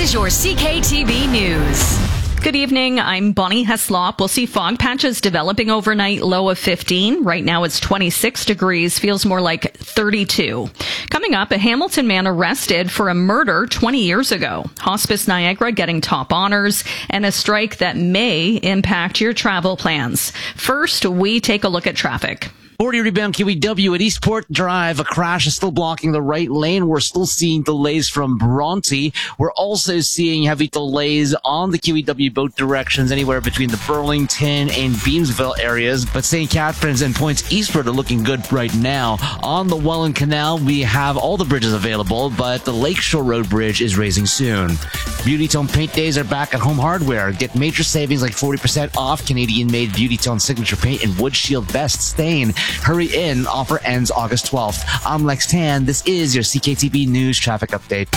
is your CKTB News. Good evening. I'm Bonnie Heslop. We'll see fog patches developing overnight, low of 15. Right now it's 26 degrees, feels more like 32. Coming up, a Hamilton man arrested for a murder 20 years ago. Hospice Niagara getting top honors and a strike that may impact your travel plans. First, we take a look at traffic. 40 rebound QEW at Eastport Drive. A crash is still blocking the right lane. We're still seeing delays from Bronte. We're also seeing heavy delays on the QEW both directions, anywhere between the Burlington and Beamsville areas. But St. Catharines and Points Eastward are looking good right now. On the Welland Canal, we have all the bridges available, but the Lakeshore Road Bridge is raising soon. Beauty Tone Paint Days are back at Home Hardware. Get major savings like 40% off Canadian-made Beauty Tone Signature Paint and Wood Shield Best Stain. Hurry in. Offer ends August 12th. I'm Lex Tan. This is your CKTB News Traffic Update.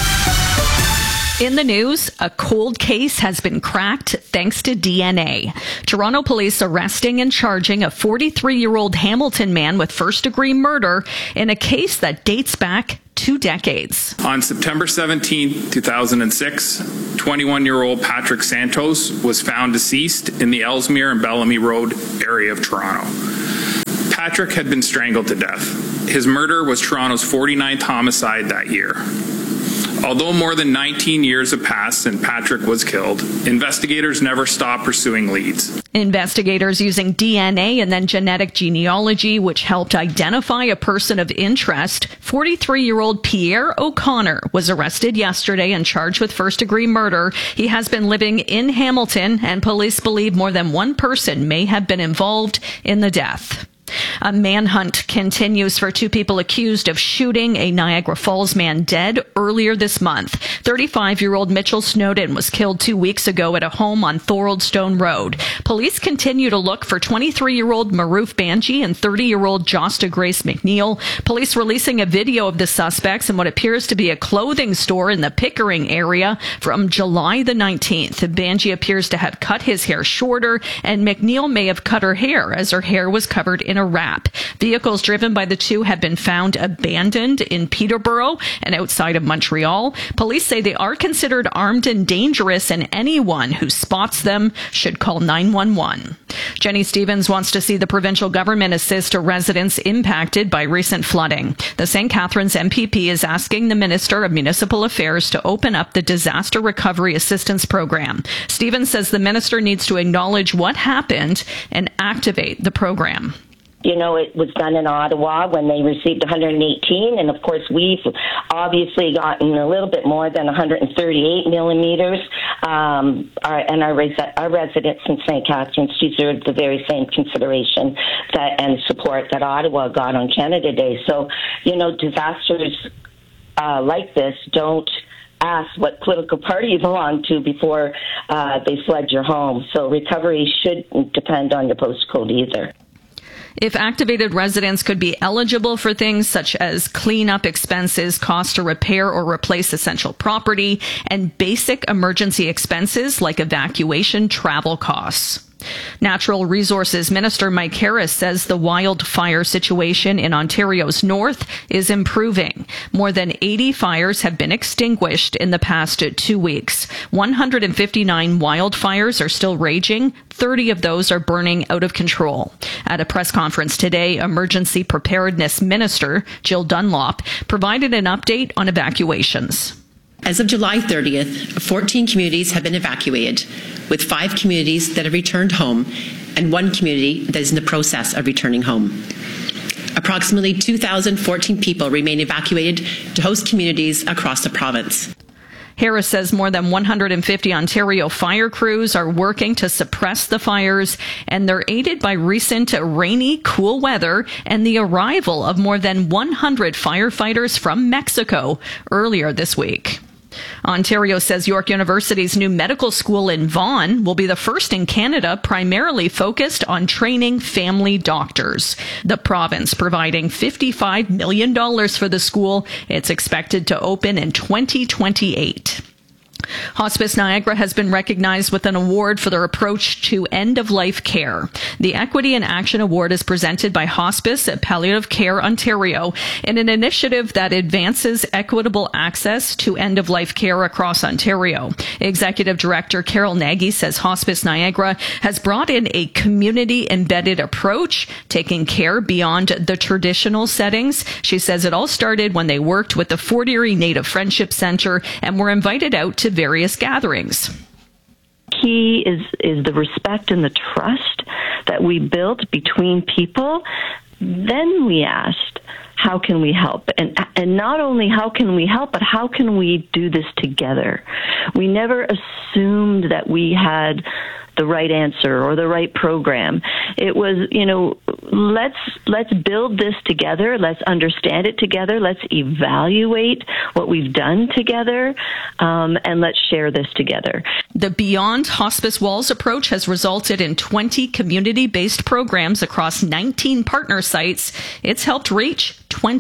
In the news, a cold case has been cracked thanks to DNA. Toronto police arresting and charging a 43-year-old Hamilton man with first-degree murder in a case that dates back 2 decades. On September 17, 2006, 21-year-old Patrick Santos was found deceased in the Ellesmere and Bellamy Road area of Toronto. Patrick had been strangled to death. His murder was Toronto's 49th homicide that year. Although more than 19 years have passed since Patrick was killed, investigators never stopped pursuing leads. Investigators using DNA and then genetic genealogy, which helped identify a person of interest. 43-year-old Pierre O'Connor was arrested yesterday and charged with first-degree murder. He has been living in Hamilton, and police believe more than one person may have been involved in the death. A manhunt continues for 2 people accused of shooting a Niagara Falls man dead earlier this month. 35-year-old Mitchell Snowden was killed 2 weeks ago at a home on Thoroldstone Road. Police continue to look for 23-year-old Maroof Banji and 30-year-old Josta Grace McNeil. Police releasing a video of the suspects in what appears to be a clothing store in the Pickering area from July the 19th. Banji appears to have cut his hair shorter, and McNeil may have cut her hair as her hair was covered in a wrap. Vehicles driven by the two have been found abandoned in Peterborough and outside of Montreal. Police say they are considered armed and dangerous, and anyone who spots them should call 911. Jenny Stevens wants to see the provincial government assist residents impacted by recent flooding. The St. Catharines MPP is asking the Minister of Municipal Affairs to open up the Disaster Recovery Assistance Program. Stevens says the minister needs to acknowledge what happened and activate the program. You know, it was done in Ottawa when they received 118, and of course we've obviously gotten a little bit more than 138 millimeters. Our residents in St. Catharines deserve the very same consideration and support that Ottawa got on Canada Day. So, you know, disasters like this don't ask what political party you belong to before they flood your home. So recovery shouldn't depend on your postcode either. If activated residents could be eligible for things such as cleanup expenses, cost to repair or replace essential property, and basic emergency expenses like evacuation travel costs. Natural Resources Minister Mike Harris says the wildfire situation in Ontario's north is improving. More than 80 fires have been extinguished in the past 2 weeks. 159 wildfires are still raging. 30 of those are burning out of control. At a press conference today, Emergency Preparedness Minister Jill Dunlop provided an update on evacuations. As of July 30th, 14 communities have been evacuated, with 5 communities that have returned home and 1 community that is in the process of returning home. Approximately 2,014 people remain evacuated to host communities across the province. Harris says more than 150 Ontario fire crews are working to suppress the fires, and they're aided by recent rainy, cool weather and the arrival of more than 100 firefighters from Mexico earlier this week. Ontario says York University's new medical school in Vaughan will be the first in Canada primarily focused on training family doctors. The province providing $55 million for the school. It's expected to open in 2028. Hospice Niagara has been recognized with an award for their approach to end-of-life care. The Equity in Action Award is presented by Hospice at Palliative Care Ontario in an initiative that advances equitable access to end-of-life care across Ontario. Executive Director Carol Nagy says Hospice Niagara has brought in a community-embedded approach, taking care beyond the traditional settings. She says it all started when they worked with the Fort Erie Native Friendship Centre and were invited out to various gatherings. Key is the respect and the trust that we built between people. Then we asked, how can we help? And not only how can we help, but how can we do this together? We never assumed that we had the right answer or the right program. It was, let's build this together. Let's understand it together. Let's evaluate what we've done together, and let's share this together. The Beyond Hospice Walls approach has resulted in 20 community-based programs across 19 partner sites. It's helped reach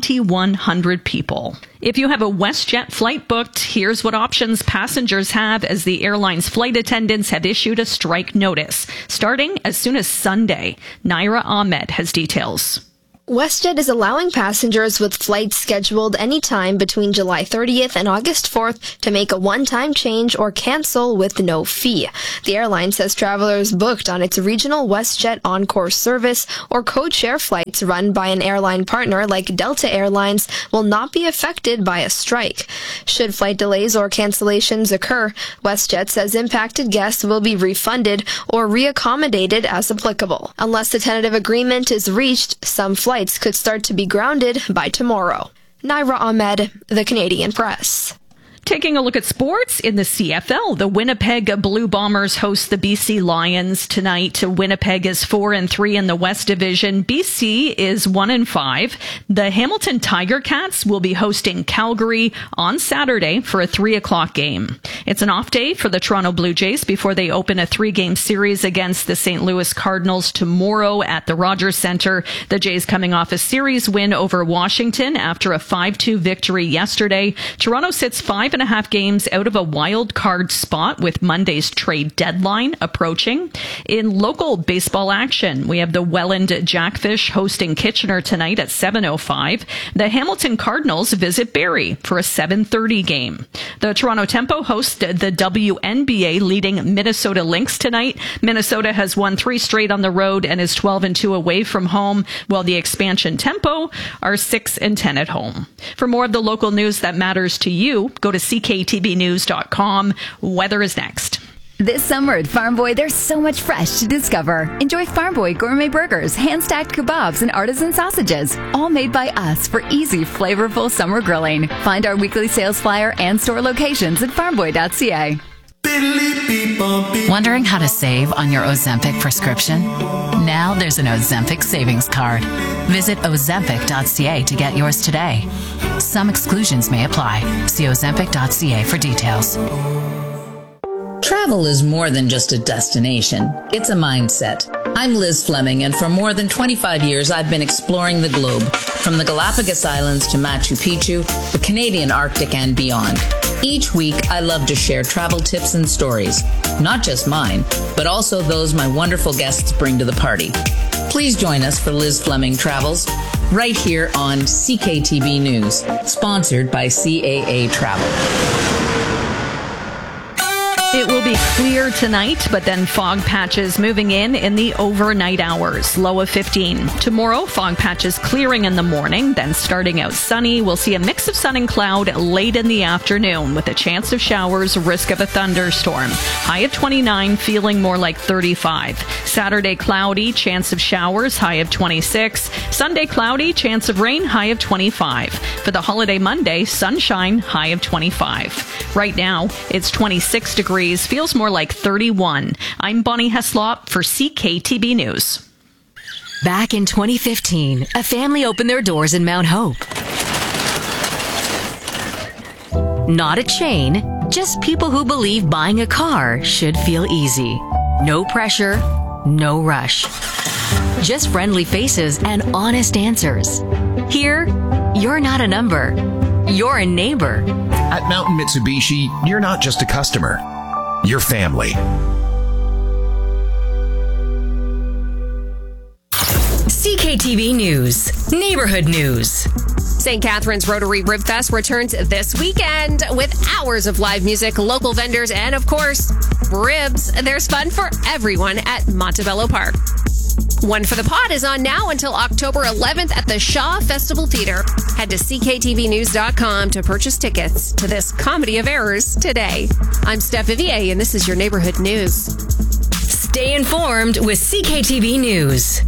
2,100 people. If you have a WestJet flight booked, here's what options passengers have as the airline's flight attendants have issued a strike notice, starting as soon as Sunday. Naira Ahmed has details. WestJet is allowing passengers with flights scheduled anytime between July 30th and August 4th to make a one-time change or cancel with no fee. The airline says travelers booked on its regional WestJet Encore service or code-share flights run by an airline partner like Delta Airlines will not be affected by a strike. Should flight delays or cancellations occur, WestJet says impacted guests will be refunded or reaccommodated as applicable. Unless a tentative agreement is reached, some flights could start to be grounded by tomorrow. Naira Ahmed, The Canadian Press. Taking a look at sports in the CFL, the Winnipeg Blue Bombers host the BC Lions tonight. Winnipeg is 4-3 in the West Division. BC is 1-5. The Hamilton Tiger Cats will be hosting Calgary on Saturday for a 3:00 game. It's an off day for the Toronto Blue Jays before they open a 3-game series against the St. Louis Cardinals tomorrow at the Rogers Centre. The Jays coming off a series win over Washington after a 5-2 victory yesterday. Toronto sits 5.5 games out of a wild card spot with Monday's trade deadline approaching. In local baseball action, we have the Welland Jackfish hosting Kitchener tonight at 7:05. The Hamilton Cardinals visit Barrie for a 7:30 game. The Toronto Tempo hosts the WNBA leading Minnesota Lynx tonight. Minnesota has won 3 straight on the road and is 12-2 away from home, while the expansion Tempo are 6-10 at home. For more of the local news that matters to you, go to CKTBnews.com. Weather is next. This summer at Farm Boy, there's so much fresh to discover. Enjoy Farm Boy gourmet burgers, hand-stacked kebabs, and artisan sausages, all made by us for easy, flavorful summer grilling. Find our weekly sales flyer and store locations at farmboy.ca. Wondering how to save on your Ozempic prescription? Now there's an Ozempic savings card. Visit ozempic.ca to get yours today. Some exclusions may apply. See ozempic.ca for details. Travel is more than just a destination. It's a mindset. I'm Liz Fleming, and for more than 25 years, I've been exploring the globe, from the Galapagos Islands to Machu Picchu, the Canadian Arctic, and beyond. Each week, I love to share travel tips and stories, not just mine, but also those my wonderful guests bring to the party. Please join us for Liz Fleming Travels, right here on CKTB News, sponsored by CAA Travel. It will be clear tonight, but then fog patches moving in the overnight hours. Low of 15. Tomorrow, fog patches clearing in the morning, then starting out sunny. We'll see a mix of sun and cloud late in the afternoon with a chance of showers, risk of a thunderstorm. High of 29, feeling more like 35. Saturday, cloudy, chance of showers, high of 26. Sunday, cloudy, chance of rain, high of 25. For the holiday Monday, sunshine, high of 25. Right now, it's 26 degrees. Feels more like 31. I'm Bonnie Heslop for CKTB News. Back in 2015, a family opened their doors in Mount Hope. Not a chain, just people who believe buying a car should feel easy. No pressure, no rush. Just friendly faces and honest answers. Here, you're not a number. You're a neighbor. At Mountain Mitsubishi, you're not just a customer. You're family. CKTV News, Neighborhood News. St. Catharines Rotary Rib Fest returns this weekend with hours of live music, local vendors, and of course, ribs. There's fun for everyone at Montebello Park. One for the Pot is on now until October 11th at the Shaw Festival Theater. Head to cktvnews.com to purchase tickets to this comedy of errors today. I'm Steph Vivier, and this is your Neighborhood News. Stay informed with CKTV News.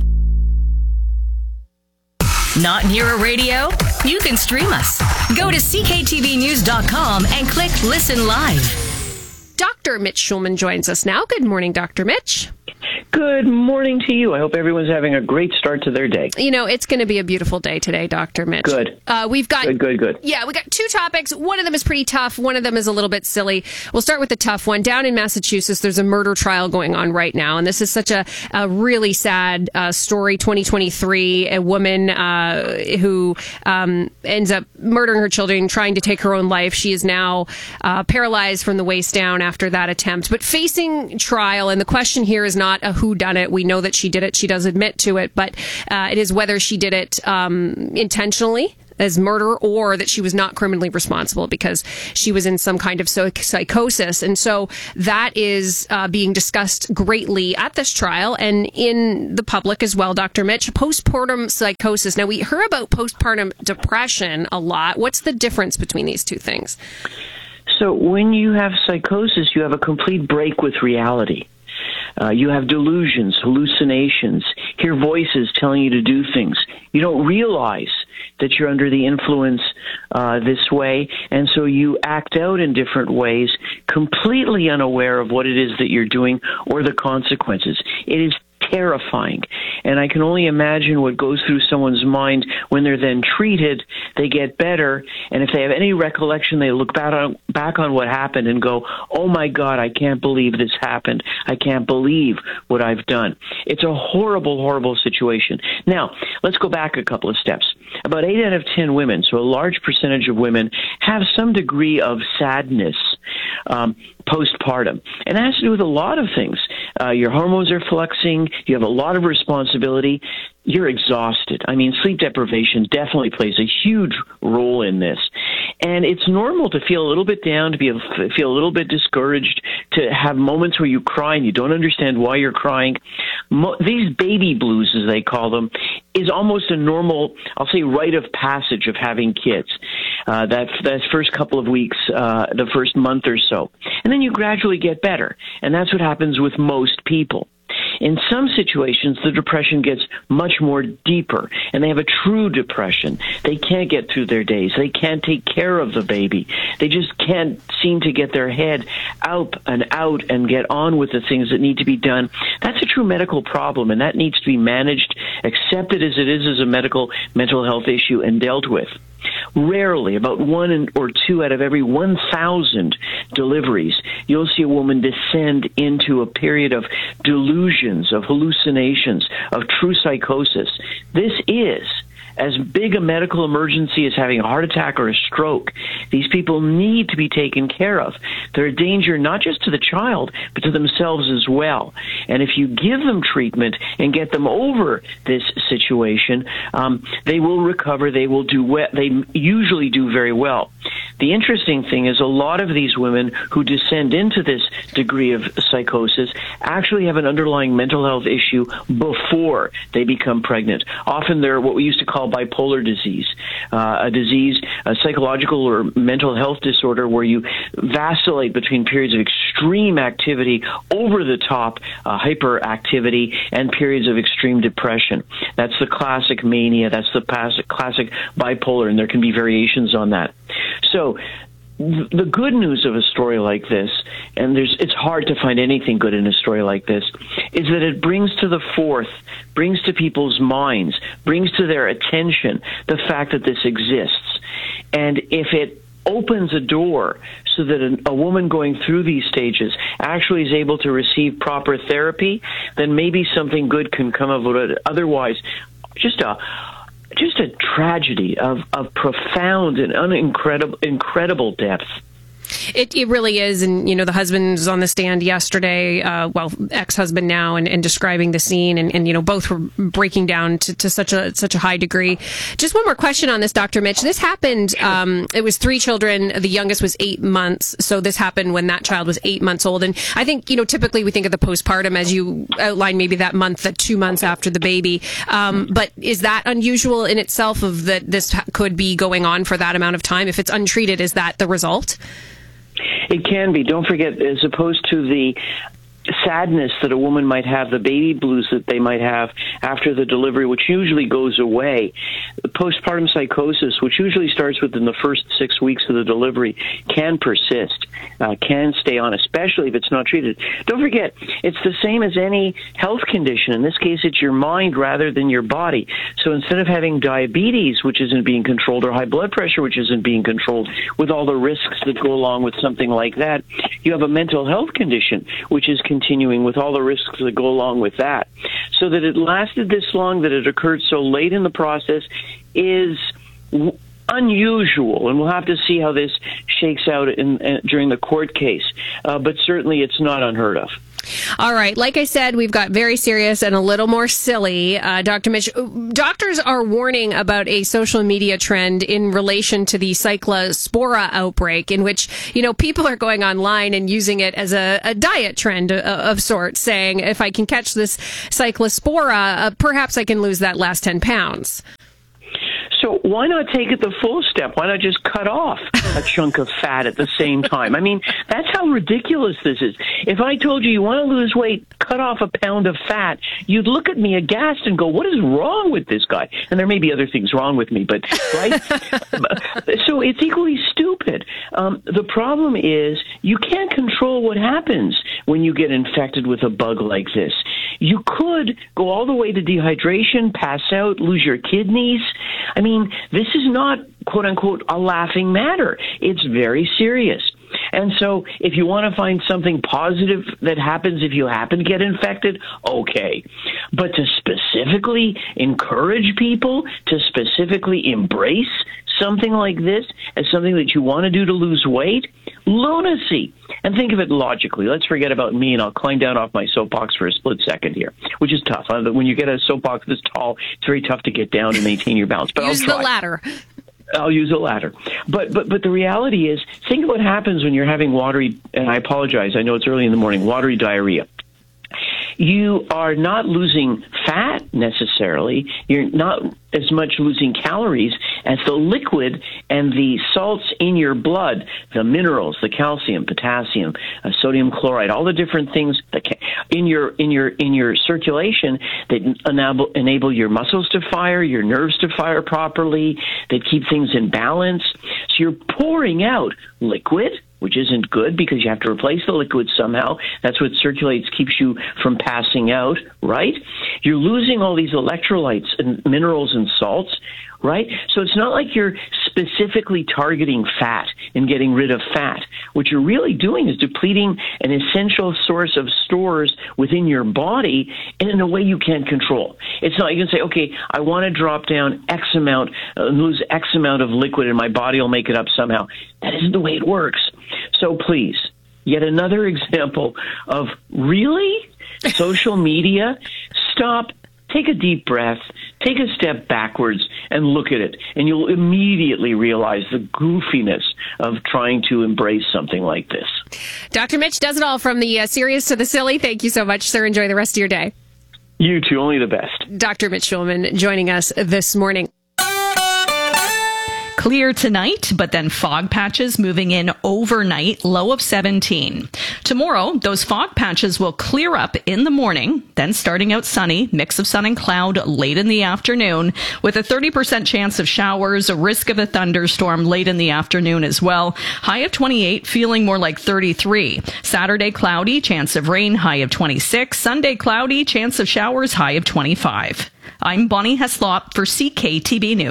Not near a radio? You can stream us. Go to cktvnews.com and click Listen Live. Dr. Mitch Schulman joins us now. Good morning, Dr. Mitch. Good morning to you. I hope everyone's having a great start to their day. You know, it's going to be a beautiful day today, Dr. Mitch. Good. We've got Good. Yeah, we got two topics. One of them is pretty tough. One of them is a little bit silly. We'll start with the tough one. Down in Massachusetts, there's a murder trial going on right now, and this is such a really sad story. 2023, a woman who ends up murdering her children, trying to take her own life. She is now paralyzed from the waist down after that attempt, but facing trial. And the question here is not a whodunit. We know that she did it. She does admit to it, but it is whether she did it intentionally as murder or that she was not criminally responsible because she was in some kind of psychosis. And so that is being discussed greatly at this trial and in the public as well, Dr. Mitch. Postpartum psychosis. Now, we hear about postpartum depression a lot. What's the difference between these two things? So when you have psychosis, you have a complete break with reality. You have delusions, hallucinations, hear voices telling you to do things. You don't realize that you're under the influence this way, and so you act out in different ways, completely unaware of what it is that you're doing or the consequences. It is terrifying. And I can only imagine what goes through someone's mind when they're then treated, they get better, and if they have any recollection, they look back on what happened and go, oh my God, I can't believe this happened. I can't believe what I've done. It's a horrible, horrible situation. Now, let's go back a couple of steps. About 8 out of 10 women, so a large percentage of women, have some degree of sadness postpartum. And that has to do with a lot of things. Your hormones are fluxing. You have a lot of responsibility. You're exhausted. I mean, sleep deprivation definitely plays a huge role in this. And it's normal to feel a little bit down, to feel a little bit discouraged, to have moments where you cry and you don't understand why you're crying. These baby blues, as they call them, is almost a normal, I'll say, rite of passage of having kids. That first couple of weeks, the first month or so. And then you gradually get better. And that's what happens with most people. In some situations, the depression gets much more deeper, and they have a true depression. They can't get through their days. They can't take care of the baby. They just can't seem to get their head out and get on with the things that need to be done. That's a true medical problem, and that needs to be managed, accepted as it is as a mental health issue, and dealt with. Rarely, about 1 or 2 out of every 1,000 deliveries, you'll see a woman descend into a period of delusions, of hallucinations, of true psychosis. This is as big a medical emergency as having a heart attack or a stroke. These people need to be taken care of. They're a danger not just to the child, but to themselves as well. And if you give them treatment and get them over this situation, they will recover. They will do well. They usually do very well. The interesting thing is a lot of these women who descend into this degree of psychosis actually have an underlying mental health issue before they become pregnant. Often they're what we used to call bipolar disease, a psychological or mental health disorder where you vacillate between periods of extreme activity, over the top hyperactivity, and periods of extreme depression. That's the classic mania. That's the classic bipolar, and there can be variations on that. So the good news of a story like this, and it's hard to find anything good in a story like this, is that it brings to the forth, brings to people's minds, brings to their attention the fact that this exists. And if it opens a door so that a woman going through these stages actually is able to receive proper therapy, then maybe something good can come of it. Otherwise, just just a tragedy of profound and incredible depth. It really is. And, the husband's on the stand yesterday, ex-husband now, and describing the scene. And both were breaking down to such a high degree. Just one more question on this, Dr. Mitch. This happened, it was 3 children. The youngest was 8 months. So this happened when that child was 8 months old. And I think, typically we think of the postpartum as you outline, maybe that 2 months after the baby. But is that unusual in itself of that this could be going on for that amount of time? If it's untreated, is that the result? It can be. Don't forget, as opposed to the sadness that a woman might have, the baby blues that they might have after the delivery, which usually goes away, the postpartum psychosis, which usually starts within the first 6 weeks of the delivery, can persist, can stay on, especially if it's not treated. Don't forget, it's the same as any health condition. In this case, it's your mind rather than your body. So instead of having diabetes, which isn't being controlled, or high blood pressure, which isn't being controlled, with all the risks that go along with something like that, you have a mental health condition, which is continuing with all the risks that go along with that. So that it lasted this long, that it occurred so late in the process, is unusual, and we'll have to see how this shakes out during the court case. But certainly it's not unheard of. All right. Like I said, we've got very serious and a little more silly. Dr. Mitch, doctors are warning about a social media trend in relation to the Cyclospora outbreak, in which, people are going online and using it as a diet trend of sorts, saying, if I can catch this Cyclospora, perhaps I can lose that last 10 pounds. So why not take it the full step? Why not just cut off a chunk of fat at the same time? I mean, that's how ridiculous this is. If I told you want to lose weight, cut off a pound of fat, you'd look at me aghast and go, what is wrong with this guy? And there may be other things wrong with me, but right? So it's equally stupid. The problem is you can't control what happens when you get infected with a bug like this. You could go all the way to dehydration, pass out, lose your kidneys. I mean, this is not, quote unquote, a laughing matter. It's very serious. And so if you want to find something positive that happens if you happen to get infected, okay. But to specifically encourage people to specifically embrace something like this as something that you want to do to lose weight, lunacy. And think of it logically. Let's forget about me, and I'll climb down off my soapbox for a split second here, which is tough. When you get a soapbox this tall, it's very tough to get down and maintain your balance. But Use I'll try. the ladder. I'll use a ladder. But the reality is, think of what happens when you're having watery, and I apologize, I know it's early in the morning, watery diarrhea. You are not losing fat necessarily. You're not as much losing calories as the liquid and the salts in your blood, the minerals, the calcium, potassium, sodium chloride, all the different things that in your circulation that enable your muscles to fire, your nerves to fire properly, that keep things in balance. So you're pouring out liquid, which isn't good because you have to replace the liquid somehow. That's what circulates, keeps you from passing out, right? You're losing all these electrolytes and minerals and salts, right? So it's not like you're specifically targeting fat and getting rid of fat. What you're really doing is depleting an essential source of stores within your body in a way you can't control. It's not, you can say, okay, I want to drop down X amount, lose X amount of liquid and my body will make it up somehow. That isn't the way it works. So please, yet another example of really social media. Stop, take a deep breath, take a step backwards and look at it, and you'll immediately realize the goofiness of trying to embrace something like this. Dr. Mitch does it all, from the serious to the silly. Thank you so much, sir. Enjoy the rest of your day. You too, only the best. Dr. Mitch Schulman joining us this morning. Clear tonight, but then fog patches moving in overnight, low of 17. Tomorrow, those fog patches will clear up in the morning, then starting out sunny, mix of sun and cloud late in the afternoon, with a 30% chance of showers, a risk of a thunderstorm late in the afternoon as well. High of 28, feeling more like 33. Saturday, cloudy, chance of rain, high of 26. Sunday, cloudy, chance of showers, high of 25. I'm Bonnie Heslop for CKTB News.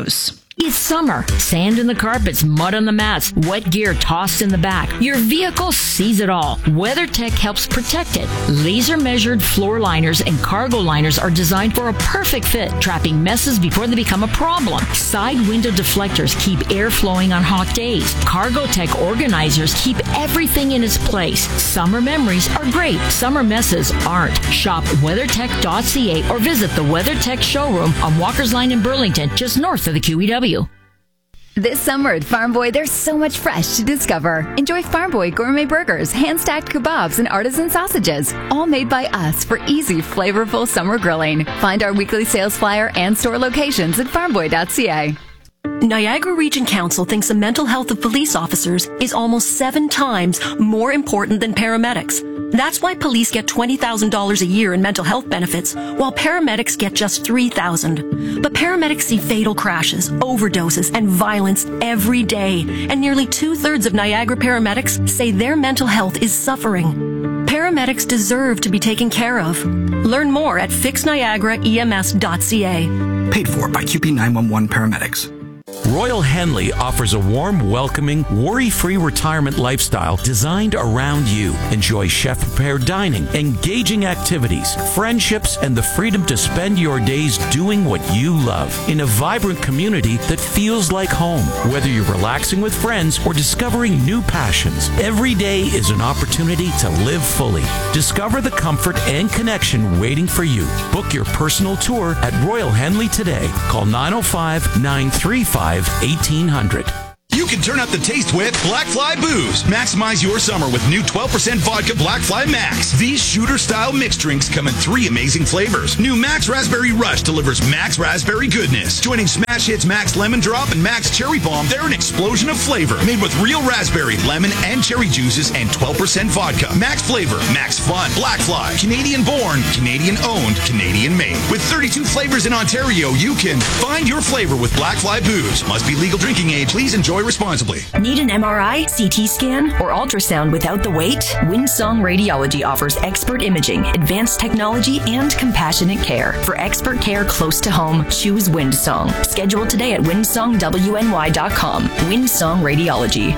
It's summer. Sand in the carpets, mud on the mats, wet gear tossed in the back. Your vehicle sees it all. WeatherTech helps protect it. Laser-measured floor liners and cargo liners are designed for a perfect fit, trapping messes before they become a problem. Side window deflectors keep air flowing on hot days. Cargotech organizers keep everything in its place. Summer memories are great. Summer messes aren't. Shop WeatherTech.ca or visit the WeatherTech showroom on Walker's Line in Burlington, just north of the QEW. This summer at Farm Boy, there's so much fresh to discover. Enjoy Farm Boy gourmet burgers, hand-stacked kebabs, and artisan sausages, all made by us for easy, flavorful summer grilling. Find our weekly sales flyer and store locations at farmboy.ca. Niagara Region Council thinks the mental health of police officers is almost 7 times more important than paramedics. That's why police get $20,000 a year in mental health benefits, while paramedics get just $3,000. But paramedics see fatal crashes, overdoses, and violence every day, and nearly 2/3 of Niagara paramedics say their mental health is suffering. Paramedics deserve to be taken care of. Learn more at fixniagaraems.ca. Paid for by QP 911 paramedics. Royal Henley offers a warm, welcoming, worry-free retirement lifestyle designed around you. Enjoy chef-prepared dining, engaging activities, friendships, and the freedom to spend your days doing what you love in a vibrant community that feels like home. Whether you're relaxing with friends or discovering new passions, every day is an opportunity to live fully. Discover the comfort and connection waiting for you. Book your personal tour at Royal Henley today. Call 905-935-1800. You can turn up the taste with Black Fly Booze. Maximize your summer with new 12% vodka Black Fly Max. These shooter-style mixed drinks come in 3 amazing flavors. New Max Raspberry Rush delivers Max Raspberry goodness. Joining Smash Hits Max Lemon Drop and Max Cherry Bomb, they're an explosion of flavor. Made with real raspberry, lemon, and cherry juices and 12% vodka. Max flavor, Max fun. Black Fly. Canadian born, Canadian owned, Canadian made. With 32 flavors in Ontario, you can find your flavor with Black Fly Booze. Must be legal drinking age. Please enjoy responsibly. Need an MRI, CT scan, or ultrasound without the wait? Windsong Radiology offers expert imaging, advanced technology, and compassionate care. For expert care close to home, choose Windsong. Schedule today at windsongwny.com. Windsong Radiology.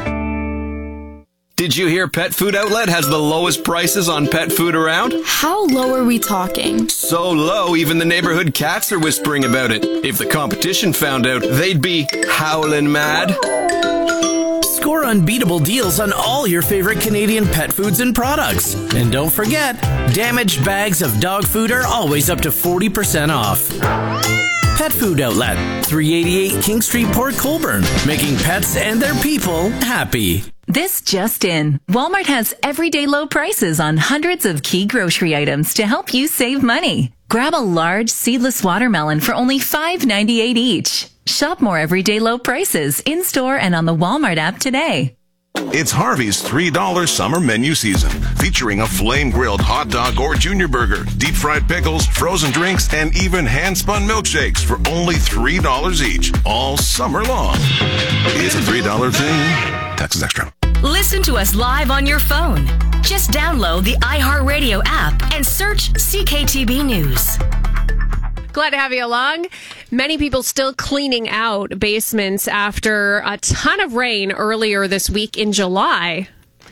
Did you hear Pet Food Outlet has the lowest prices on pet food around? How low are we talking? So low, even the neighborhood cats are whispering about it. If the competition found out, they'd be howling mad. Score unbeatable deals on all your favorite Canadian pet foods and products. And don't forget, damaged bags of dog food are always up to 40% off. Pet Food Outlet, 388 King Street, Port Colborne, making pets and their people happy. This just in. Walmart has everyday low prices on hundreds of key grocery items to help you save money. Grab a large seedless watermelon for only $5.98 each. Shop more everyday low prices in-store and on the Walmart app today. It's Harvey's $3 summer menu season, featuring a flame-grilled hot dog or junior burger, deep-fried pickles, frozen drinks, and even hand-spun milkshakes for only $3 each, all summer long. It's a $3 thing. Taxes extra. Listen to us live on your phone. Just download the iHeartRadio app and search CKTB News. Glad to have you along. Many people still cleaning out basements after a ton of rain earlier this week in July.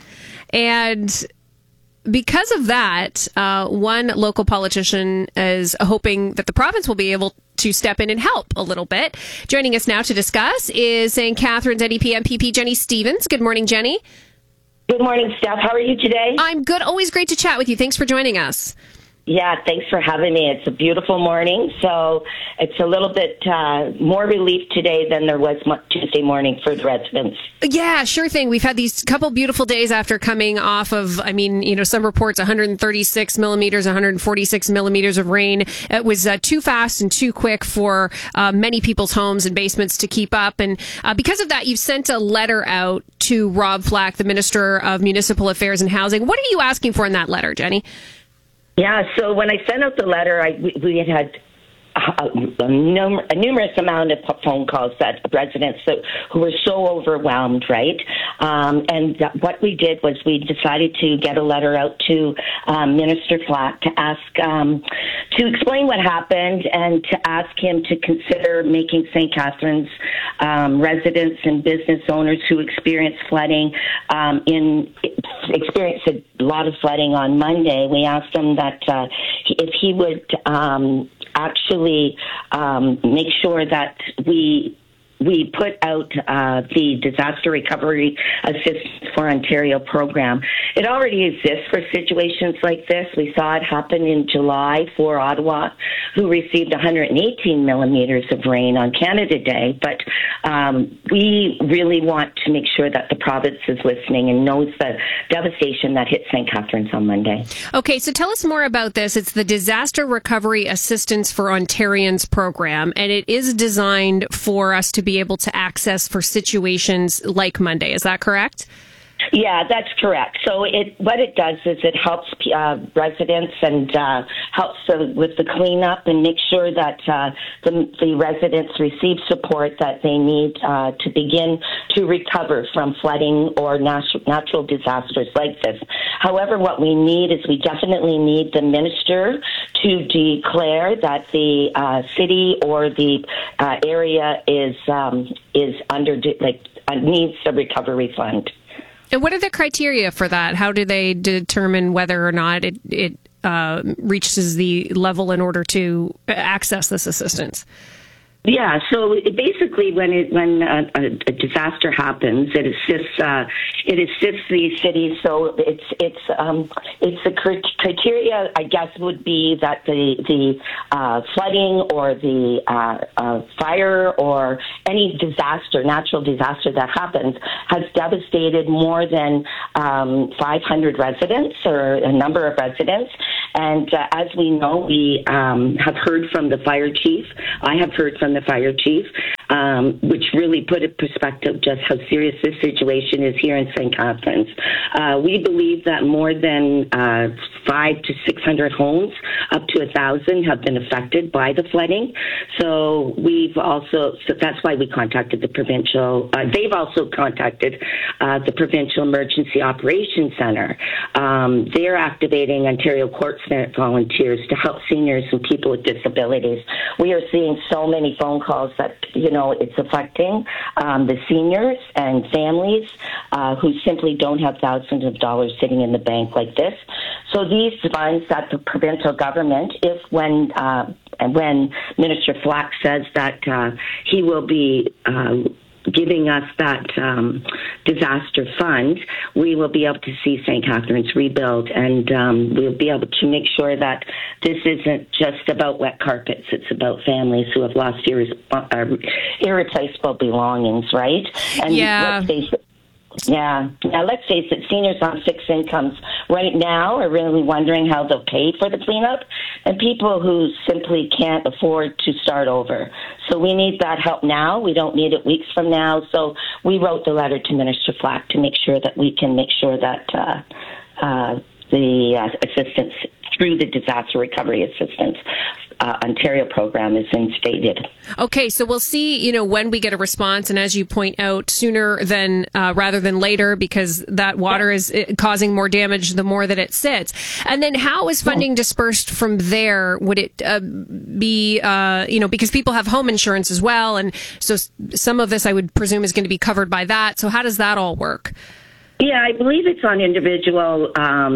And because of that, one local politician is hoping that the province will be able to step in and help a little bit. Joining us now to discuss is St. Catharines NDP MPP Jenny Stevens. Good morning, Jenny. Good morning, Steph. How are you today? I'm good. Always great to chat with you. Thanks for joining us. Yeah, thanks for having me. It's a beautiful morning, so it's a little bit more relief today than there was Tuesday morning for the residents. Yeah, sure thing. We've had these couple beautiful days after coming off of, some reports 136 millimeters, 146 millimeters of rain. It was too fast and too quick for many people's homes and basements to keep up. And because of that, you've sent a letter out to Rob Flack, the Minister of Municipal Affairs and Housing. What are you asking for in that letter, Jenny? Yeah, so when I sent out the letter, we had a numerous amount of phone calls that residents who were so overwhelmed, right? And what we did was we decided to get a letter out to Minister Flack to ask, to explain what happened and to ask him to consider making St. Catharines residents and business owners who experienced flooding, experienced a lot of flooding on Monday. We asked him that if he would actually make sure that we put out the Disaster Recovery Assistance for Ontario program. It already exists for situations like this. We saw it happen in July for Ottawa, who received 118 millimeters of rain on Canada Day. But we really want to make sure that the province is listening and knows the devastation that hit St. Catharines on Monday. Okay, so tell us more about this. It's the Disaster Recovery Assistance for Ontarians program, and it is designed for us to be able to access for situations like Monday. Is that correct? Yeah, that's correct. So what it does is it helps residents and helps with the cleanup and make sure that the residents receive support that they need to begin to recover from flooding or natural disasters like this. However, what we need is we definitely need the minister to declare that the city or the area is under needs a recovery fund. And what are the criteria for that? How do they determine whether or not it reaches the level in order to access this assistance? Yeah, so basically, when a disaster happens, it assists these cities. So it's the criteria, I guess, would be that the flooding or the fire or any natural disaster that happens has devastated more than 500 residents or a number of residents. And as we know, we have heard from the fire chief. I have heard from the fire chief, which really put in perspective just how serious this situation is here in St. Catharines. We believe that more than 500 to 600 homes, up to 1,000, have been affected by the flooding. So that's why we contacted the provincial. They've also contacted the Provincial Emergency Operations Center. They're activating Ontario Court Senate volunteers to help seniors and people with disabilities. We are seeing so many phone calls that, it's affecting the seniors and families who simply don't have thousands of dollars sitting in the bank like this. So these funds that the provincial government, when Minister Flack says that he will be giving us that disaster fund, we will be able to see St. Catharines rebuild, and we'll be able to make sure that this isn't just about wet carpets. It's about families who have lost irreplaceable belongings, right? And let's face it, let's face it, seniors on fixed incomes right now are really wondering how they'll pay for the cleanup, and people who simply can't afford to start over. So we need that help now. We don't need it weeks from now. So we wrote the letter to Minister Flack to make sure that we can make sure that the assistance through the Disaster Recovery Assistance Ontario program is instated. Okay, so we'll see, when we get a response, and as you point out, sooner than rather than later, because that water is causing more damage the more that it sits. And then how is funding dispersed from there? Would it be, because people have home insurance as well, and so some of this I would presume is going to be covered by that. So how does that all work? Yeah, I believe it's on individual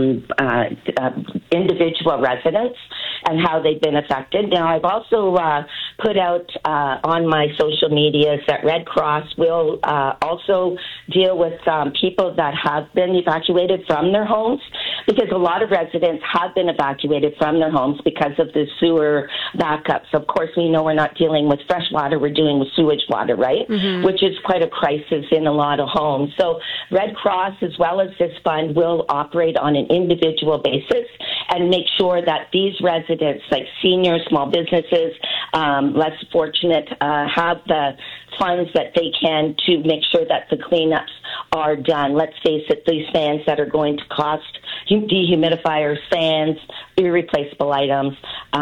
residents and how they've been affected. Now, I've also put out on my social medias that Red Cross will also deal with people that have been evacuated from their homes, because a lot of residents have been evacuated from their homes because of the sewer backups. Of course, we know we're not dealing with fresh water, we're dealing with sewage water, right? Mm-hmm. Which is quite a crisis in a lot of homes. So Red Cross, as well as this fund, will operate on an individual basis and make sure that these residents, like seniors, small businesses, less fortunate have the funds that they can to make sure that the cleanups are done. Let's face it, these fans that are going to cost, dehumidifiers, fans, irreplaceable items,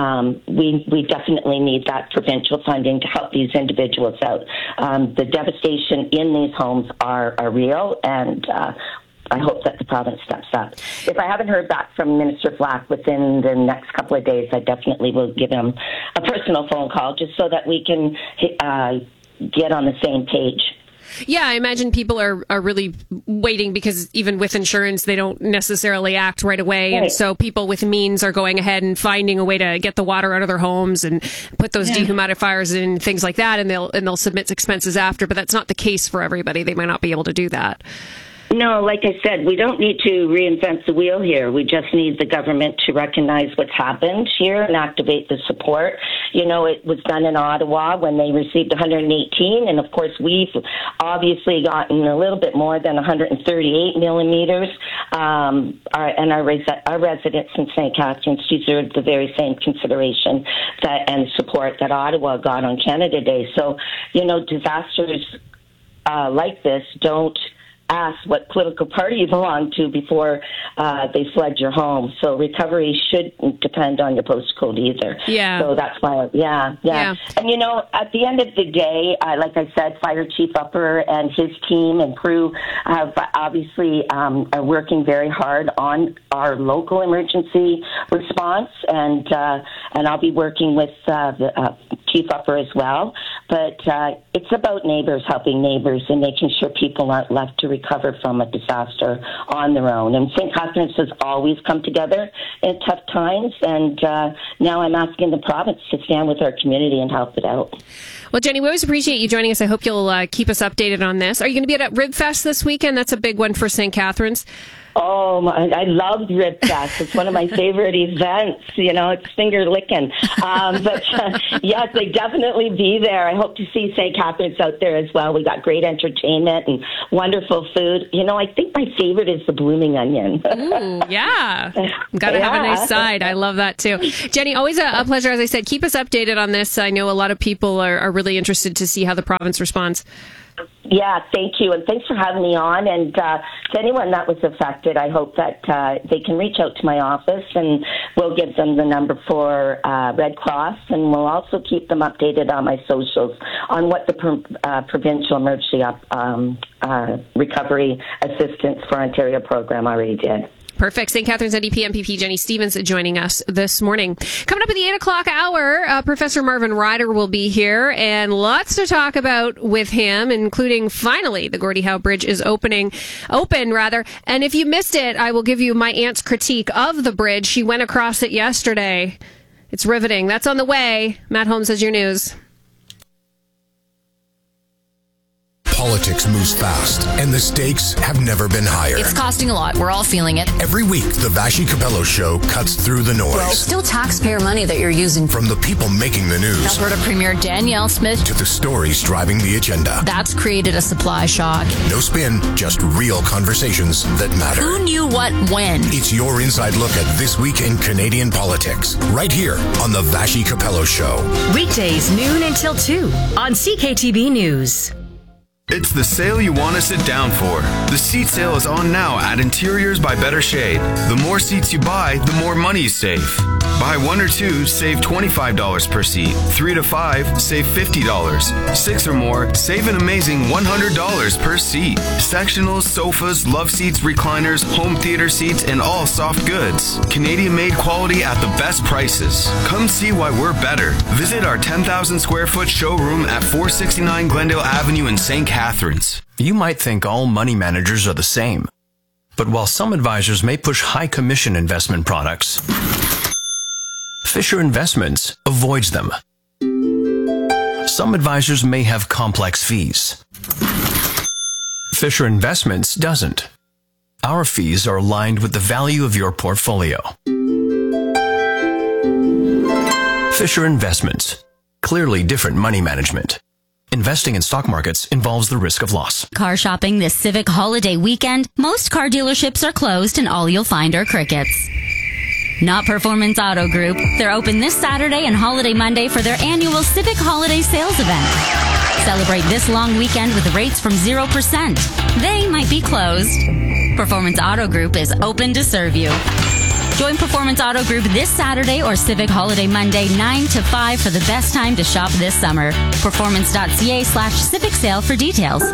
we definitely need that provincial funding to help these individuals out. The devastation in these homes are real, and I hope that the province steps up. If I haven't heard back from Minister Flack within the next couple of days, I definitely will give him a personal phone call just so that we can get on the same page. Yeah, I imagine people are really waiting because even with insurance, they don't necessarily act right away. Right. And so people with means are going ahead and finding a way to get the water out of their homes and put those dehumidifiers in, things like that, and they'll submit expenses after. But that's not the case for everybody. They might not be able to do that. No, like I said, we don't need to reinvent the wheel here. We just need the government to recognize what's happened here and activate the support. You know, it was done in Ottawa when they received 118, and of course we've obviously gotten a little bit more than 138 millimeters. Our residents in St. Catharines deserve the very same consideration and support that Ottawa got on Canada Day. So, you know, disasters like this don't ask what political party you belong to before they flood your home. So recovery shouldn't depend on your postcode either. Yeah. So that's why, yeah. And, you know, at the end of the day, like I said, Fire Chief Upper and his team and crew have obviously are working very hard on our local emergency response. And I'll be working with the Chief Upper as well. But it's about neighbors helping neighbors and making sure people aren't left to recover from a disaster on their own. And St. Catharines has always come together in tough times, and now I'm asking the province to stand with our community and help it out. Well, Jenny, we always appreciate you joining us. I hope you'll keep us updated on this. Are you going to be at Rib Fest this weekend? That's a big one for St. Catharines. Oh, I love Rib Fest. It's one of my favorite events. You know, it's finger licking. But yes, they definitely be there. I hope to see St. Catharines out there as well. We got great entertainment and wonderful food. You know, I think my favorite is the blooming onion. Ooh, yeah. Got to have a nice side. I love that too. Jenny, always a pleasure. As I said, keep us updated on this. I know a lot of people are really interested to see how the province responds. Yeah, thank you. And thanks for having me on. And to anyone that was affected, I hope that they can reach out to my office and we'll give them the number for Red Cross. And we'll also keep them updated on my socials on what the provincial emergency recovery assistance for Ontario program already did. Perfect. St. Catharines NDP MPP Jenny Stevens joining us this morning. Coming up at the 8 o'clock hour, Professor Marvin Ryder will be here, and lots to talk about with him, including finally the Gordie Howe Bridge is open. And if you missed it, I will give you my aunt's critique of the bridge. She went across it yesterday. It's riveting. That's on the way. Matt Holmes has your news. Politics moves fast, and the stakes have never been higher. It's costing a lot. We're all feeling it. Every week, the Vassy Capello Show cuts through the noise. Well, it's still taxpayer money that you're using. From the people making the news. Alberta Premier Danielle Smith. To the stories driving the agenda. That's created a supply shock. No spin, just real conversations that matter. Who knew what when? It's your inside look at this week in Canadian politics. Right here on the Vassy Capello Show. Weekdays, noon until 2 on CKTB News. It's the sale you want to sit down for. The seat sale is on now at Interiors by Better Shade. The more seats you buy, the more money you save. Buy 1 or 2, save $25 per seat. 3 to 5, save $50. 6 or more, save an amazing $100 per seat. Sectionals, sofas, love seats, recliners, home theater seats, and all soft goods. Canadian-made quality at the best prices. Come see why we're better. Visit our 10,000 square foot showroom at 469 Glendale Avenue in St. Catharines. You might think all money managers are the same. But while some advisors may push high commission investment products, Fisher Investments avoids them. Some advisors may have complex fees. Fisher Investments doesn't. Our fees are aligned with the value of your portfolio. Fisher Investments. Clearly different money management. Investing in stock markets involves the risk of loss. Car shopping this Civic holiday weekend. Most car dealerships are closed and all you'll find are crickets. Not Performance Auto Group. They're open this Saturday and Holiday Monday for their annual Civic Holiday Sales event. Celebrate this long weekend with rates from 0%. They might be closed. Performance Auto Group is open to serve you. Join Performance Auto Group this Saturday or Civic Holiday Monday 9 to 5 for the best time to shop this summer. Performance.ca/Civic Sale for details.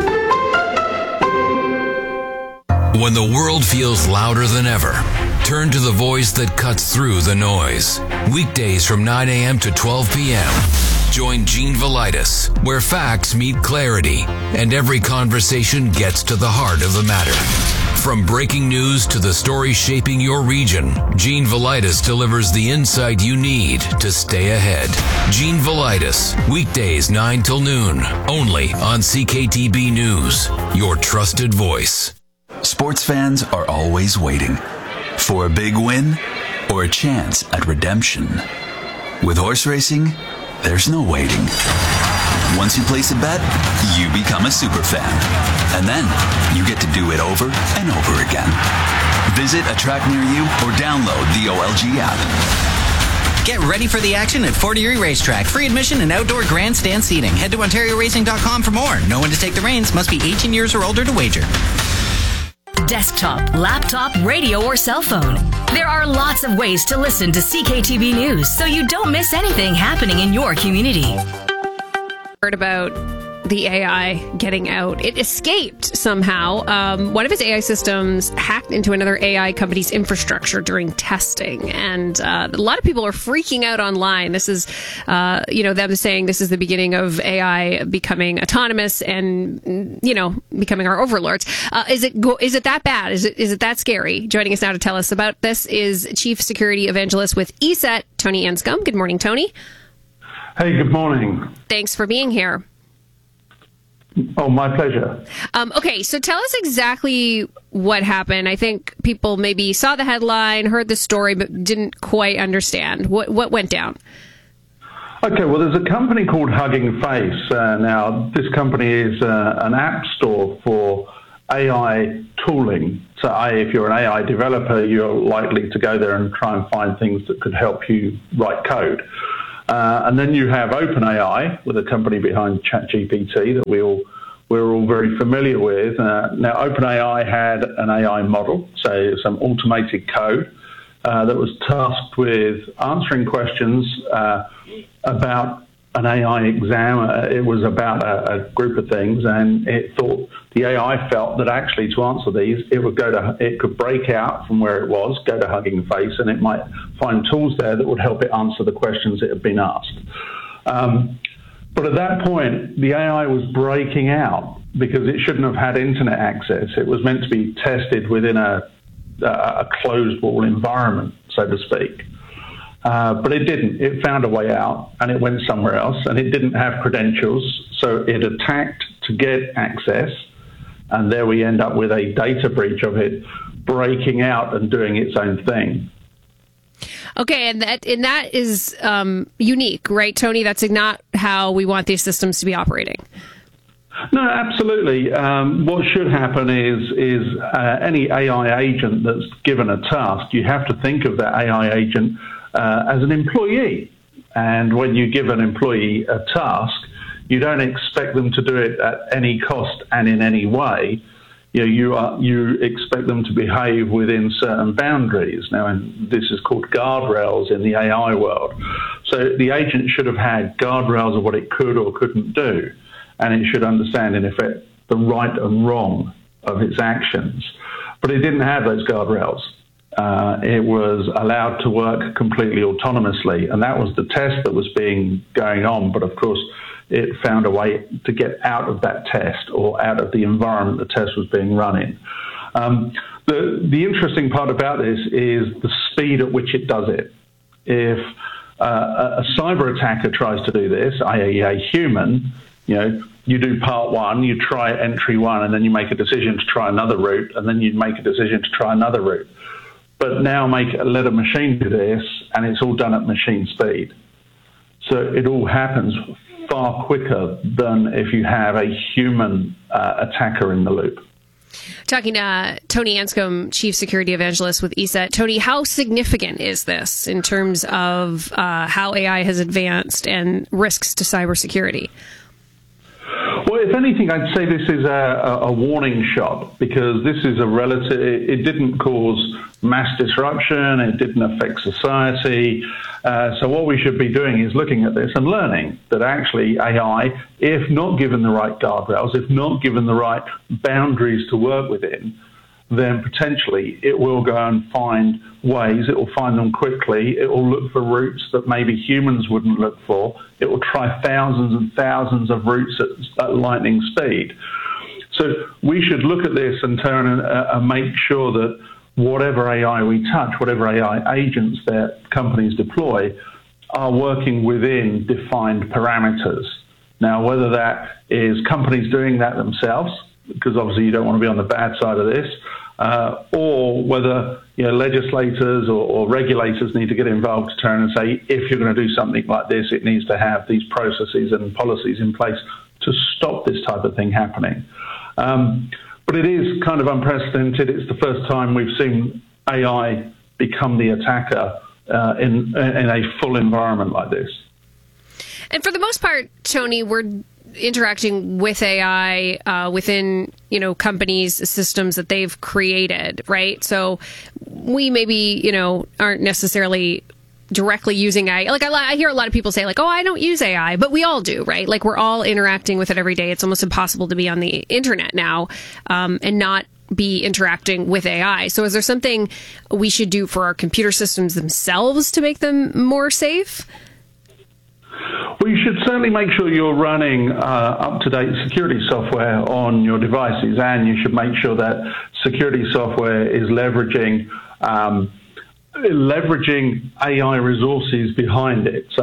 When the world feels louder than ever, turn to the voice that cuts through the noise. Weekdays from 9 a.m. to 12 p.m. Join Gene Velitis, where facts meet clarity and every conversation gets to the heart of the matter. From breaking news to the story shaping your region, Gene Velitis delivers the insight you need to stay ahead. Gene Velitis, weekdays 9 till noon, only on CKTB News, your trusted voice. Sports fans are always waiting for a big win or a chance at redemption. With horse racing, there's no waiting. Once you place a bet, you become a super fan. And then you get to do it over and over again. Visit a track near you or download the OLG app. Get ready for the action at Fort Erie Racetrack. Free admission and outdoor grandstand seating. Head to OntarioRacing.com for more. Know when to take the reins. Must be 18 years or older to wager. Desktop, laptop, radio, or cell phone. There are lots of ways to listen to CKTB News so you don't miss anything happening in your community. Heard about the AI getting out. It escaped somehow. One of his AI systems hacked into another AI company's infrastructure during testing. And a lot of people are freaking out online. This is, them saying this is the beginning of AI becoming autonomous and, becoming our overlords. Is it that bad? Is it that scary? Joining us now to tell us about this is Chief Security Evangelist with ESET, Tony Anscombe. Good morning, Tony. Hey, good morning. Thanks for being here. Oh, my pleasure. Okay, so tell us exactly what happened. I think people maybe saw the headline, heard the story, but didn't quite understand. What went down? Okay, well, there's a company called Hugging Face. Now, this company is an app store for AI tooling. So if you're an AI developer, you're likely to go there and try and find things that could help you write code. And then you have OpenAI, with a company behind ChatGPT that we're all very familiar with. Now, OpenAI had an AI model, so some automated code that was tasked with answering questions about an AI exam. It was about a group of things, and the AI felt that actually to answer these, it could break out from where it was, go to Hugging Face, and it might find tools there that would help it answer the questions it had been asked. But at that point, the AI was breaking out because it shouldn't have had internet access. It was meant to be tested within a closed wall environment, so to speak. But it didn't. It found a way out, and it went somewhere else, and it didn't have credentials, so it attacked to get access, and there we end up with a data breach of it breaking out and doing its own thing. Okay, and that is unique, right, Tony? That's not how we want these systems to be operating. No, absolutely. What should happen is any AI agent that's given a task, you have to think of that AI agent as an employee. And when you give an employee a task, you don't expect them to do it at any cost and in any way. You expect them to behave within certain boundaries. Now, and this is called guardrails in the AI world. So the agent should have had guardrails of what it could or couldn't do, and it should understand, in effect, the right and wrong of its actions. But it didn't have those guardrails. It was allowed to work completely autonomously, and that was the test that was going on. But of course, it found a way to get out of that test or out of the environment the test was being run in. The interesting part about this is the speed at which it does it. If a cyber attacker tries to do this, i.e. a human, you do part one, you try entry one, and then you make a decision to try another route, and then you make a decision to try another route. But now let a machine do this, and it's all done at machine speed. So it all happens far quicker than if you have a human attacker in the loop. Talking to Tony Anscombe, Chief Security Evangelist with ESET. Tony, how significant is this in terms of how AI has advanced and risks to cybersecurity? Well, if anything, I'd say this is a warning shot, because this is it didn't cause mass disruption, it didn't affect society. So what we should be doing is looking at this and learning that actually AI, if not given the right guardrails, if not given the right boundaries to work within, then potentially it will go and find ways, it will find them quickly, it will look for routes that maybe humans wouldn't look for, it will try thousands and thousands of routes at lightning speed. So we should look at this and turn and make sure that whatever AI we touch, whatever AI agents that companies deploy, are working within defined parameters. Now, whether that is companies doing that themselves, because obviously you don't want to be on the bad side of this, or whether legislators or regulators need to get involved to turn and say, if you're going to do something like this, it needs to have these processes and policies in place to stop this type of thing happening. But it is kind of unprecedented. It's the first time we've seen AI become the attacker in a full environment like this. And for the most part, Tony, we're interacting with AI within, companies' systems that they've created, right? So we maybe, aren't necessarily directly using AI. Like I hear a lot of people say like, oh, I don't use AI, but we all do, right? Like we're all interacting with it every day. It's almost impossible to be on the internet now and not be interacting with AI. So is there something we should do for our computer systems themselves to make them more safe? Well, you should certainly make sure you're running up-to-date security software on your devices, and you should make sure that security software is leveraging AI resources behind it. So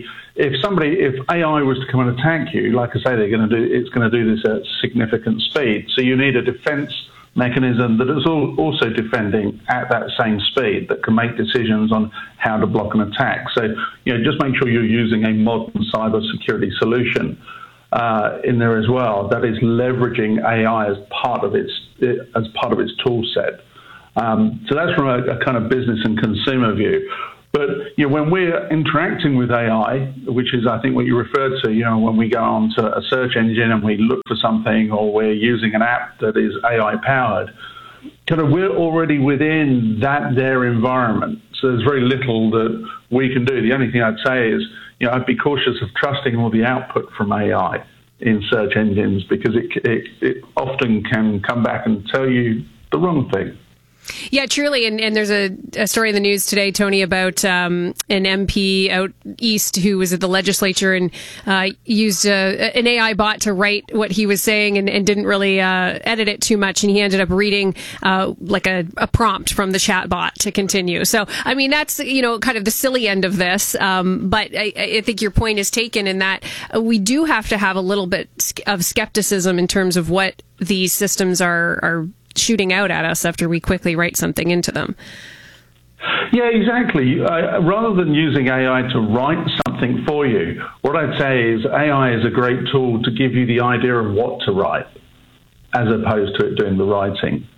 if AI was to come and attack you, like I say, it's going to do this at significant speed. So you need a defense mechanism that is also defending at that same speed, that can make decisions on how to block an attack. So, just make sure you're using a modern cybersecurity solution in there as well that is leveraging AI as part of its tool set. So that's from a kind of business and consumer view. But when we're interacting with AI, which is I think what you referred to, when we go onto a search engine and we look for something, or we're using an app that is AI powered, we're already within their environment. So there's very little that we can do. The only thing I'd say is, I'd be cautious of trusting all the output from AI in search engines, because it often can come back and tell you the wrong thing. Yeah, truly. And there's a story in the news today, Tony, about an MP out east who was at the legislature and used an AI bot to write what he was saying and didn't really edit it too much. And he ended up reading like a prompt from the chat bot to continue. So, I mean, that's, kind of the silly end of this. But I think your point is taken in that we do have to have a little bit of skepticism in terms of what these systems are shooting out at us after we quickly write something into them. Yeah, exactly. Rather than using AI to write something for you, what I'd say is AI is a great tool to give you the idea of what to write, as opposed to it doing the writing.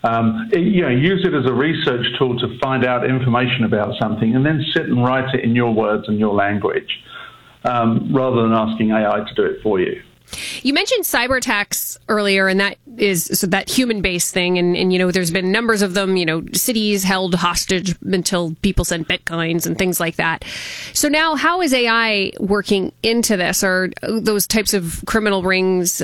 Use it as a research tool to find out information about something, and then sit and write it in your words and your language, rather than asking AI to do it for you. You mentioned cyber attacks earlier, and that is that human-based thing. And there's been numbers of them, cities held hostage until people sent bitcoins and things like that. So now how is AI working into this? Are those types of criminal rings,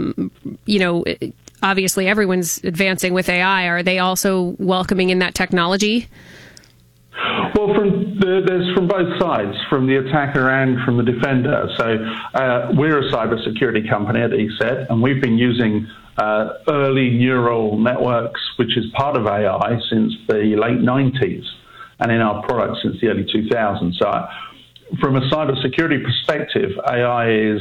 obviously everyone's advancing with AI. Are they also welcoming in that technology? Well, there's from both sides, from the attacker and from the defender. So we're a cybersecurity company at ESET, and we've been using early neural networks, which is part of AI, since the late 90s, and in our products since the early 2000s. So from a cybersecurity perspective, AI is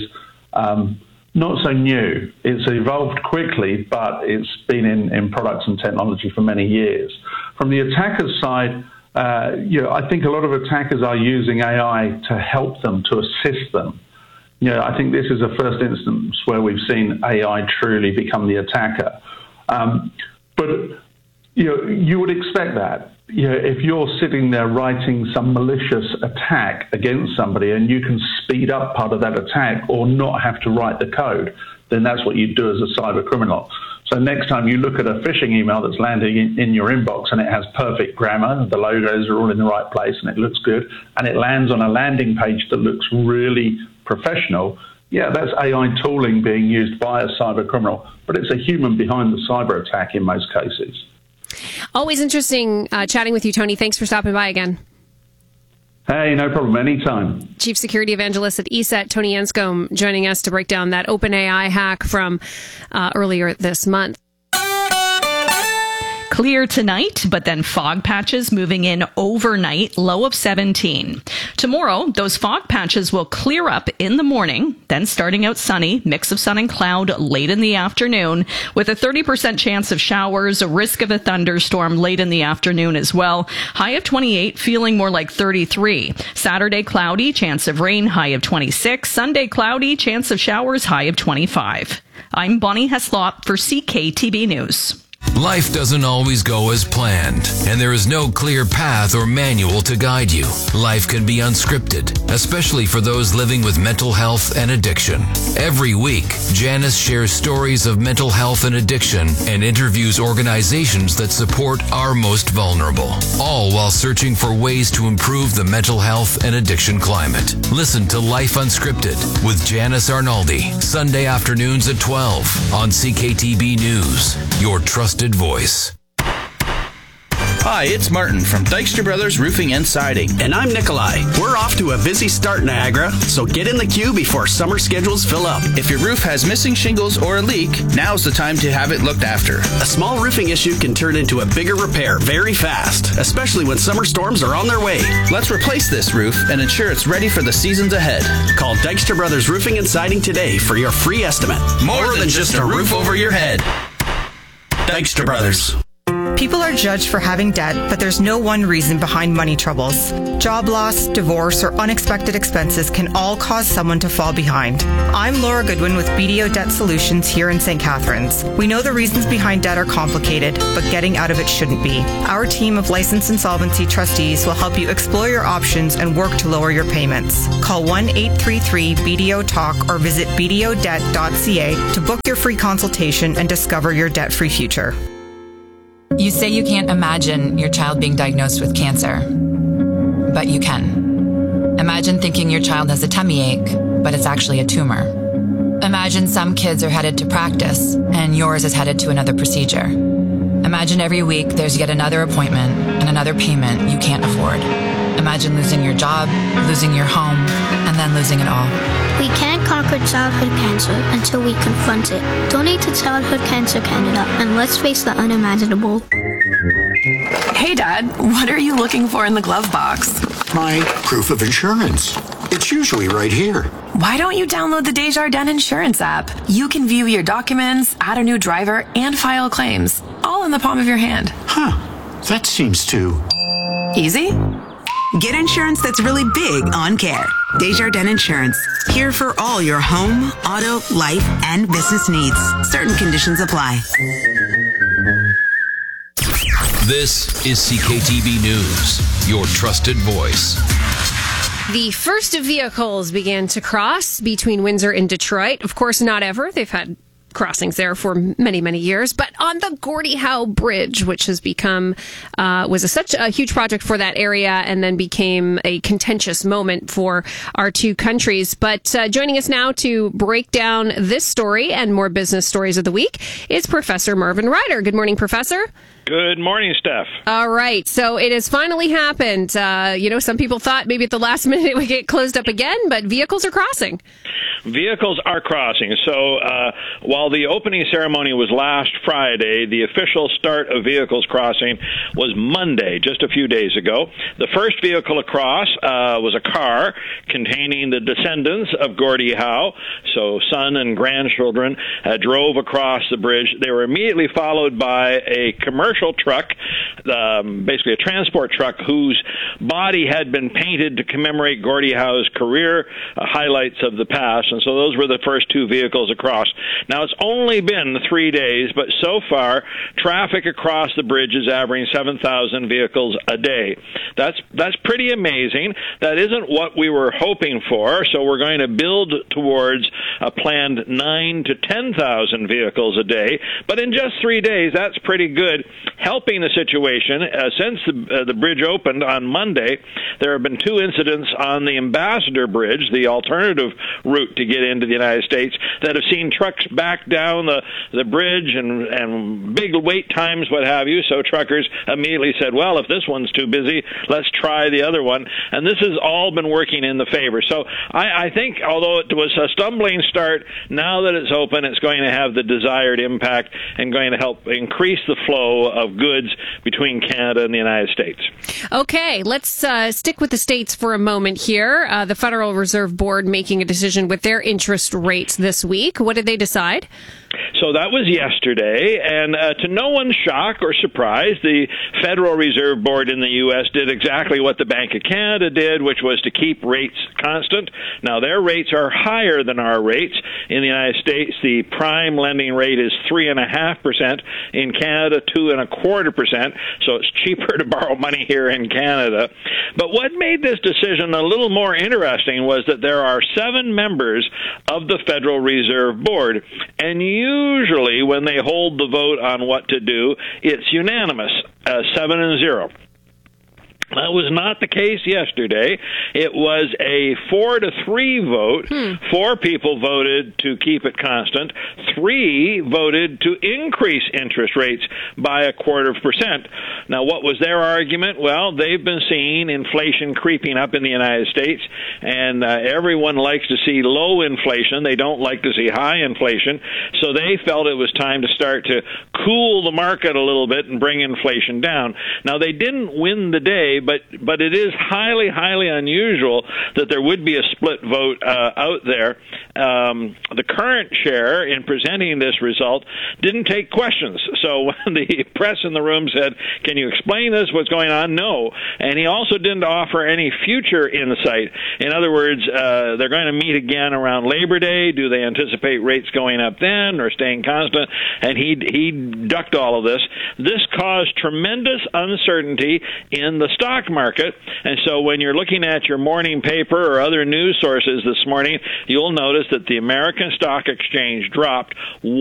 not so new. It's evolved quickly, but it's been in products and technology for many years. From the attacker's side, I think a lot of attackers are using AI to help them, to assist them. I think this is the first instance where we've seen AI truly become the attacker. But you would expect that. If you're sitting there writing some malicious attack against somebody and you can speed up part of that attack or not have to write the code, then that's what you do as a cyber criminal. So next time you look at a phishing email that's landing in your inbox and it has perfect grammar, the logos are all in the right place and it looks good, and it lands on a landing page that looks really professional, that's AI tooling being used by a cyber criminal, but it's a human behind the cyber attack in most cases. Always interesting chatting with you, Tony. Thanks for stopping by again. Hey, no problem. Anytime. Chief Security Evangelist at ESET, Tony Anscombe, joining us to break down that OpenAI hack from earlier this month. Clear tonight, but then fog patches moving in overnight, low of 17. Tomorrow, those fog patches will clear up in the morning, then starting out sunny, mix of sun and cloud late in the afternoon, with a 30% chance of showers, a risk of a thunderstorm late in the afternoon as well. High of 28, feeling more like 33. Saturday, cloudy, chance of rain, high of 26. Sunday, cloudy, chance of showers, high of 25. I'm Bonnie Heslop for CKTB News. Life doesn't always go as planned, and there is no clear path or manual to guide you. Life can be unscripted, especially for those living with mental health and addiction. Every week, Janice shares stories of mental health and addiction and interviews organizations that support our most vulnerable, all while searching for ways to improve the mental health and addiction climate. Listen to Life Unscripted with Janice Arnaldi, Sunday afternoons at 12 on CKTB News, your trusted voice. Hi, it's Martin from Dykstra Brothers Roofing and Siding. And I'm Nikolai. We're off to a busy start, Niagara, so get in the queue before summer schedules fill up. If your roof has missing shingles or a leak, now's the time to have it looked after. A small roofing issue can turn into a bigger repair very fast, especially when summer storms are on their way. Let's replace this roof and ensure it's ready for the seasons ahead. Call Dykstra Brothers Roofing and Siding today for your free estimate. More than just a roof over your head. Dykstra Brothers. People are judged for having debt, but there's no one reason behind money troubles. Job loss, divorce, or unexpected expenses can all cause someone to fall behind. I'm Laura Goodwin with BDO Debt Solutions here in St. Catharines. We know the reasons behind debt are complicated, but getting out of it shouldn't be. Our team of licensed insolvency trustees will help you explore your options and work to lower your payments. Call 1-833-BDO-TALK or visit bdodebt.ca to book your free consultation and discover your debt-free future. You say you can't imagine your child being diagnosed with cancer, but you can. Imagine thinking your child has a tummy ache, but it's actually a tumor. Imagine some kids are headed to practice, and yours is headed to another procedure. Imagine every week there's yet another appointment and another payment you can't afford. Imagine losing your job, losing your home, and then losing it all. We can't conquer childhood cancer until we confront it. Donate to Childhood Cancer Canada, and let's face the unimaginable. Hey, Dad, what are you looking for in the glove box? My proof of insurance. It's usually right here. Why don't you download the Desjardins Insurance app? You can view your documents, add a new driver, and file claims, all in the palm of your hand. Huh. That seems too... easy? Get insurance that's really big on care. Desjardins Insurance. Here for all your home, auto, life, and business needs. Certain conditions apply. This is CKTB News, your trusted voice. The first of vehicles began to cross between Windsor and Detroit. Of course, not ever. They've had crossings there for many, many years, but on the Gordie Howe Bridge, which has become, was such a huge project for that area and then became a contentious moment for our two countries. But joining us now to break down this story and more business stories of the week is Professor Marvin Ryder. Good morning, Professor. Good morning, Steph. All right. So it has finally happened. Some people thought maybe at the last minute it would get closed up again, but vehicles are crossing. Vehicles are crossing. So while the opening ceremony was last Friday, the official start of vehicles crossing was Monday, just a few days ago. The first vehicle across was a car containing the descendants of Gordie Howe. So son and grandchildren drove across the bridge. They were immediately followed by a commercial truck, basically a transport truck, whose body had been painted to commemorate Gordie Howe's career, highlights of the past. And so those were the first two vehicles across. Now, it's only been 3 days, but so far, traffic across the bridge is averaging 7,000 vehicles a day. That's pretty amazing. That isn't what we were hoping for, so we're going to build towards a planned 9,000 to 10,000 vehicles a day. But in just 3 days, that's pretty good, helping the situation. Since the bridge opened on Monday, there have been 2 incidents on the Ambassador Bridge, the alternative route to get into the United States, that have seen trucks back down the bridge and big wait times, what have you. So truckers immediately said, well, if this one's too busy, let's try the other one. And this has all been working in the favor. So I think, although it was a stumbling start, now that it's open, it's going to have the desired impact and going to help increase the flow of goods between Canada and the United States. Okay, let's stick with the states for a moment here. The Federal Reserve Board making a decision with their interest rates this week. What did they decide? So that was yesterday, and to no one's shock or surprise, the Federal Reserve Board in the U.S. did exactly what the Bank of Canada did, which was to keep rates constant. Now, their rates are higher than our rates. In the United States, the prime lending rate is 3.5%. In Canada, 2.25%, so it's cheaper to borrow money here in Canada. But what made this decision a little more interesting was that there are 7 members of the Federal Reserve Board, and usually when they hold the vote on what to do, it's unanimous, 7-0. That was not the case yesterday. It was a 4-3 vote. 4 people voted to keep it constant. 3 voted to increase interest rates by 0.25%. Now, what was their argument? Well, they've been seeing inflation creeping up in the United States, and everyone likes to see low inflation. They don't like to see high inflation. So they felt it was time to start to cool the market a little bit and bring inflation down. Now, they didn't win the day, but it is highly, highly unusual that there would be a split vote out there. The current chair, in presenting this result, didn't take questions. So when the press in the room said, can you explain this, what's going on? No. And he also didn't offer any future insight. In other words, they're going to meet again around Labor Day. Do they anticipate rates going up then or staying constant? And he ducked all of this. This caused tremendous uncertainty in the stock market, and so when you're looking at your morning paper or other news sources this morning, you'll notice that the American Stock Exchange dropped